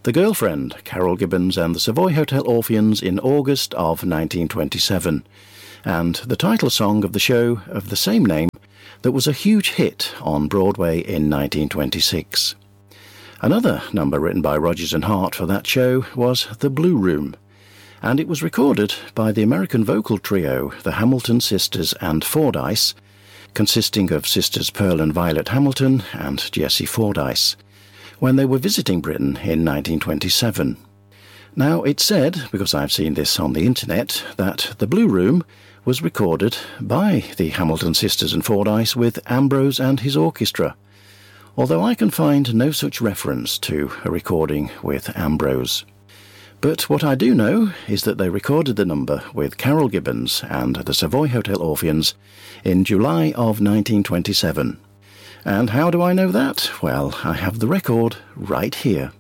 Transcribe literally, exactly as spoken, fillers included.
The Girlfriend, Carol Gibbons and the Savoy Hotel Orpheans in August of nineteen twenty-seven, and the title song of the show of the same name that was a huge hit on Broadway in nineteen twenty-six. Another number written by Rodgers and Hart for that show was The Blue Room, and it was recorded by the American vocal trio the Hamilton Sisters and Fordyce, consisting of sisters Pearl and Violet Hamilton and Jessie Fordyce, when they were visiting Britain in nineteen twenty-seven. Now, it's said, because I've seen this on the internet, that The Blue Room was recorded by the Hamilton Sisters and Fordyce with Ambrose and his orchestra, although I can find no such reference to a recording with Ambrose. But what I do know is that they recorded the number with Carol Gibbons and the Savoy Hotel Orpheans in July of nineteen twenty-seven. And how do I know that? Well, I have the record right here.